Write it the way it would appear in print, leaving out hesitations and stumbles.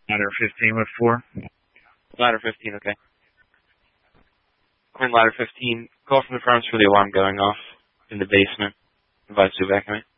Ladder 15 with 4. Ladder 15, okay. Quinn, ladder 15, call from the front for the alarm going off in the basement. Advise to evacuate.